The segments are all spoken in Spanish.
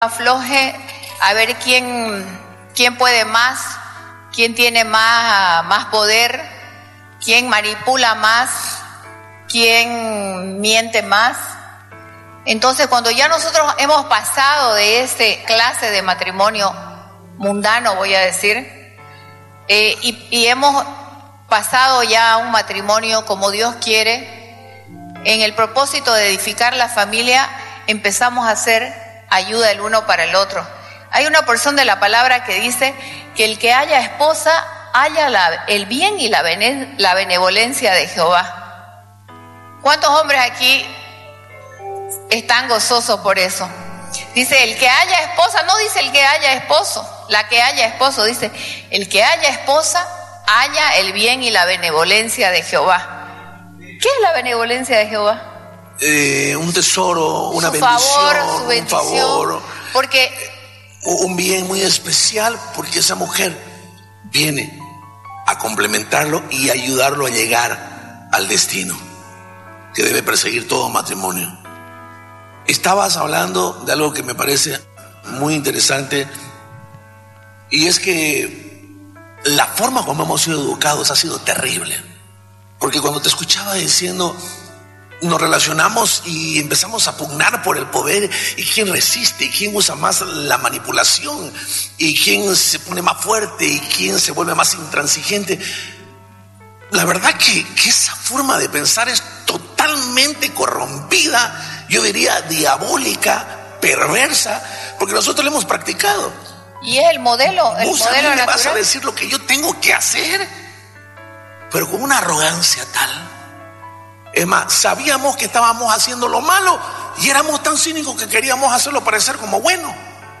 afloje, a ver quién puede más, quién tiene más poder, quién manipula más, quién miente más. Entonces, cuando ya nosotros hemos pasado de ese clase de matrimonio mundano, voy a decir, y hemos pasado ya a un matrimonio como Dios quiere, en el propósito de edificar la familia, empezamos a hacer ayuda el uno para el otro. Hay una porción de la palabra que dice que el que haya esposa, haya el bien y la benevolencia de Jehová. ¿Cuántos hombres aquí están gozosos por eso? Dice el que haya esposa, no dice el que haya esposo, la que haya esposo, dice el que haya esposa, haya el bien y la benevolencia de Jehová. ¿Qué es la benevolencia de Jehová? Un tesoro, una bendición, su bendición, un favor, porque un bien muy especial, porque esa mujer viene a complementarlo y ayudarlo a llegar al destino que debe perseguir todo matrimonio. Estabas hablando de algo que me parece muy interesante, y es que la forma como hemos sido educados ha sido terrible, porque cuando te escuchaba diciendo, nos relacionamos y empezamos a pugnar por el poder, y quién resiste, y quién usa más la manipulación, y quién se pone más fuerte, y quién se vuelve más intransigente. La verdad que esa forma de pensar es totalmente corrompida, yo diría diabólica, perversa, porque nosotros lo hemos practicado. Y es el modelo Vos a mí me natural. vas a decir lo que yo tengo que hacer, pero con una arrogancia tal. Es más, sabíamos que estábamos haciendo lo malo y éramos tan cínicos que queríamos hacerlo parecer como bueno.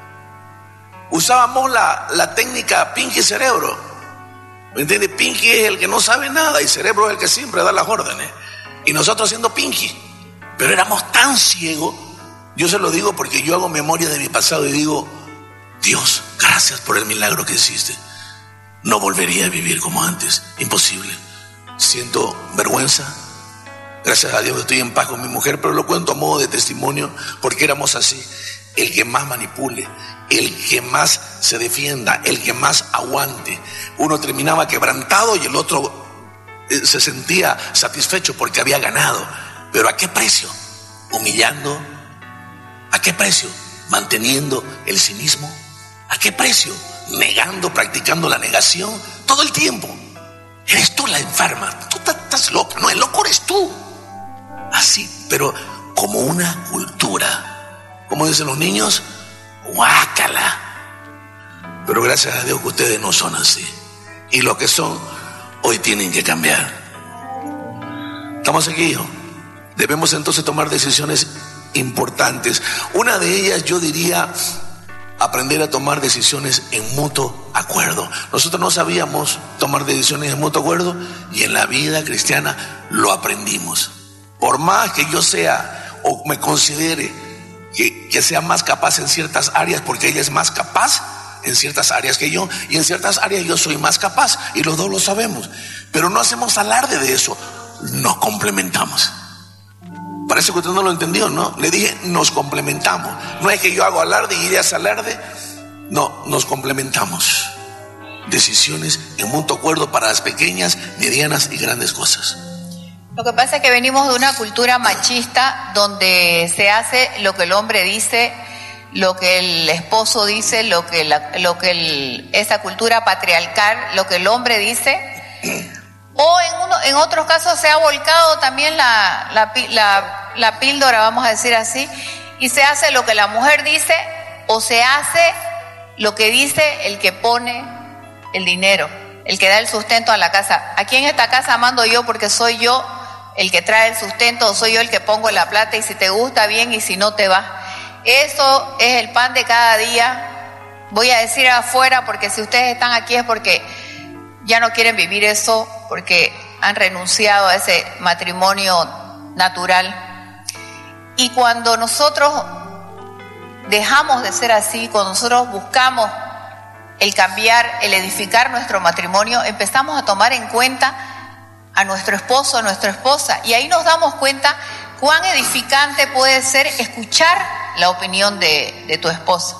Usábamos la técnica Pinky Cerebro. ¿Me entiendes? Pinky es el que no sabe nada y Cerebro es el que siempre da las órdenes. Y nosotros haciendo Pinky. Pero éramos tan ciegos. Yo se lo digo porque yo hago memoria de mi pasado y digo, Dios, gracias por el milagro que hiciste. No volvería a vivir como antes. Imposible. Siento vergüenza. Gracias a Dios estoy en paz con mi mujer, pero lo cuento a modo de testimonio porque éramos así. El que más manipule, el que más se defienda, el que más aguante. Uno terminaba quebrantado y el otro se sentía satisfecho porque había ganado. ¿Pero a qué precio? Humillando. ¿A qué precio? Manteniendo el cinismo. ¿A qué precio? Negando, practicando la negación todo el tiempo. Eres tú la enferma, tú estás loca, no, el loco eres tú. Así, pero como una cultura, como dicen los niños, guácala. Pero gracias a Dios que ustedes no son así, y lo que son hoy tienen que cambiar. Estamos aquí, hijo. Debemos entonces tomar decisiones importantes. Una de ellas, yo diría, aprender a tomar decisiones en mutuo acuerdo. Nosotros no sabíamos tomar decisiones en mutuo acuerdo y en la vida cristiana lo aprendimos. Por más que yo sea o me considere que sea más capaz en ciertas áreas, porque ella es más capaz en ciertas áreas que yo, y en ciertas áreas yo soy más capaz, y los dos lo sabemos, pero no hacemos alarde de eso, nos complementamos. Parece que usted no lo entendió, ¿no? Le dije, nos complementamos. No es que yo hago alarde y ella hace alarde. No, nos complementamos. Decisiones en mutuo acuerdo para las pequeñas, medianas y grandes cosas. Lo que pasa es que venimos de una cultura machista donde se hace lo que el hombre dice, lo que el esposo dice, esa cultura patriarcal, lo que el hombre dice. O en otros casos se ha volcado también la píldora, vamos a decir así, y se hace lo que la mujer dice o se hace lo que dice el que pone el dinero, el que da el sustento a la casa. Aquí en esta casa mando yo porque soy yo el que trae el sustento, o soy yo el que pongo la plata, y si te gusta bien y si no te va. Eso es el pan de cada día. Voy a decir afuera porque si ustedes están aquí es porque ya no quieren vivir eso, porque han renunciado a ese matrimonio natural. Y cuando nosotros dejamos de ser así, cuando nosotros buscamos el cambiar, el edificar nuestro matrimonio, empezamos a tomar en cuenta a nuestro esposo, a nuestra esposa, y ahí nos damos cuenta cuán edificante puede ser escuchar la opinión de tu esposa.